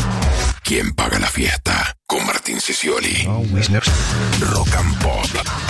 ¿Quién paga la fiesta? Con Martín Sicioli. Rock and Pop.